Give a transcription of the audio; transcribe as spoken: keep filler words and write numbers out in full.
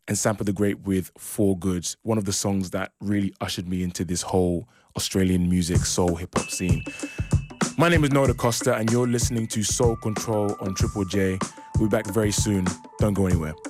and Sampa the Great with Four Goods, one of the songs that really ushered me into this whole Australian music, soul, hip-hop scene. My name is Noah Da Costa, and you're listening to Soul Control on Triple J. We'll be back very soon. Don't go anywhere.